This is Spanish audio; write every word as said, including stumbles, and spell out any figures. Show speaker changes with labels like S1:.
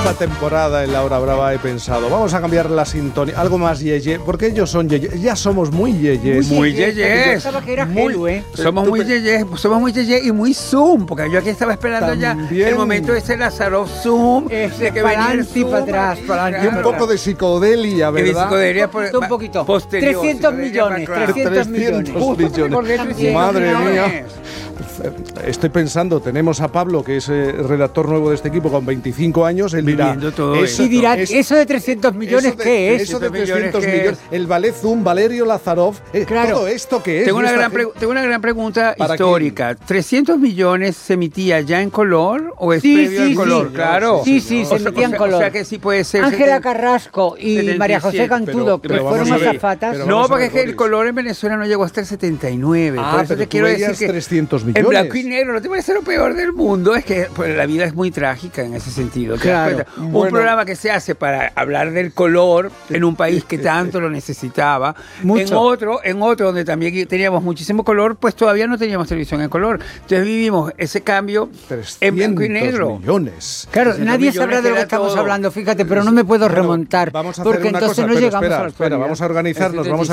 S1: esta temporada en La Hora Brava he pensado, vamos a cambiar la sintonía, algo más yeye, porque ellos son yeye, ya somos muy yeyes.
S2: Muy yeyes.
S3: Yo pensaba que era Gelu, ¿eh?
S2: Somos muy yeyes, somos muy yeyes y muy Zoom, porque yo aquí estaba esperando
S1: También.
S2: ya el momento de ese Lázaro Zoom,
S3: Ese
S2: de que
S3: para
S2: venía el
S3: adelante y
S2: Zoom,
S3: para atrás, para adelante
S1: Y un poco de psicodelia,
S2: que de
S1: ¿verdad?
S2: psicodelia
S3: Un poquito,
S2: por-
S3: un poquito.
S2: posterior,
S3: trescientos
S2: psicodelia
S3: millones,
S2: para atrás.
S3: trescientos millones.
S1: trescientos
S2: Justo me
S1: millones.
S2: acordé de trescientos
S1: Madre
S2: millones.
S1: mía. Estoy pensando, tenemos a Pablo, que es eh, redactor nuevo de este equipo, con veinticinco años. Él dirá,
S2: Viviendo todo
S1: eso,
S3: Y dirá,
S1: es-
S3: ¿eso de trescientos millones
S1: eso de-
S3: qué es?
S1: Eso de
S2: trescientos
S1: trescientos
S2: millones, ¿qué
S1: millones. El ballet Zoom, Valerio Lazarov. eh,
S3: Claro.
S1: ¿Todo esto qué es?
S2: Tengo
S1: ¿Y
S2: una,
S1: esta
S2: gran
S1: gente?
S2: pregu- tengo una gran pregunta
S1: ¿Para
S2: histórica. ¿trescientos millones se emitía ya en color o es
S3: Sí,
S2: previo
S3: sí,
S2: al color?
S3: sí.
S2: Claro.
S3: Sí, sí,
S2: O
S3: se
S2: sea-
S3: emitía en
S2: o sea-
S3: color.
S2: O sea que sí puede ser.
S3: Ángela
S2: setenta
S3: Carrasco y
S2: setenta y
S3: María José
S2: siete,
S3: Cantudo,
S1: pero- pero
S3: que fueron
S1: vamos a ver,
S3: azafatas.
S1: pero
S2: No,
S1: vamos a
S2: porque
S1: ver,
S2: es que el
S1: Boris.
S2: color en Venezuela no llegó hasta el setenta y nueve.
S1: Ah,
S2: por eso
S1: pero
S2: te
S1: tú
S2: quiero
S1: veías
S2: decir que
S1: trescientos
S2: en
S1: millones.
S2: blanco y negro, ¿no te parece lo peor del mundo? Es que pues, la vida es muy trágica en ese sentido. ¿te das
S3: Claro.
S2: cuenta? Un
S1: Bueno.
S2: programa que se hace para hablar del color en un país que tanto lo necesitaba.
S3: Mucho.
S2: En otro, en otro donde también teníamos muchísimo color, pues todavía no teníamos televisión en color. Entonces vivimos ese cambio en blanco y negro.
S1: millones.
S3: Claro,
S2: trescientos
S3: nadie
S2: millones
S3: sabrá de lo que
S2: era
S3: estamos
S2: todo.
S3: hablando, fíjate, pero no me puedo
S1: Bueno,
S3: remontar.
S1: Vamos a hacer
S3: porque
S1: una
S3: entonces
S1: cosa,
S3: no
S1: pero
S3: llegamos
S1: espera,
S3: a la
S1: espera,
S3: actualidad.
S1: vamos a organizarnos,
S2: El
S1: vamos a